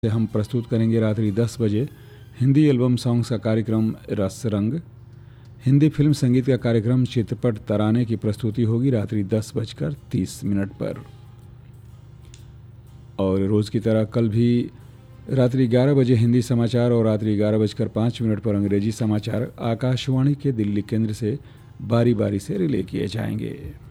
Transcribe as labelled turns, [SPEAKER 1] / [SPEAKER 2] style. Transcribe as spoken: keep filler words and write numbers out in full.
[SPEAKER 1] से हम प्रस्तुत करेंगे रात्रि दस बजे हिंदी एल्बम सॉन्ग्स का कार्यक्रम रस रंग। हिंदी फिल्म संगीत का कार्यक्रम चित्रपट तराने की प्रस्तुति होगी रात्रि दस बजकर तीस मिनट पर। और रोज़ की तरह कल भी रात्रि ग्यारह बजे हिंदी समाचार और रात्रि ग्यारह बजकर पाँच मिनट पर अंग्रेजी समाचार आकाशवाणी के दिल्ली केंद्र से बारी बारी से रिले किए जाएंगे।